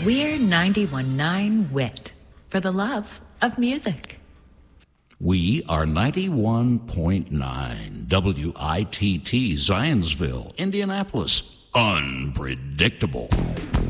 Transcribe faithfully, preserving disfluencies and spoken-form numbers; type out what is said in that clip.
We're ninety-one point nine W I T for the love of music. We are ninety-one point nine W I T T, Zionsville, Indianapolis. Unpredictable.